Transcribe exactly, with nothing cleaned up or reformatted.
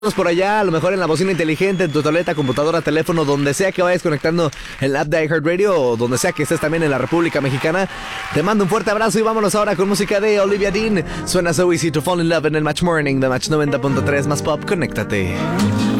por allá, a lo mejor en la bocina inteligente, en tu tableta, computadora, teléfono, donde sea que vayas conectando el app de iHeartRadio o donde sea que estés también en la República Mexicana. Te mando un fuerte abrazo y vámonos ahora con música de Olivia Dean. Suena So Easy to Fall in Love en el Match Morning de Match noventa punto tres más Pop. Conéctate.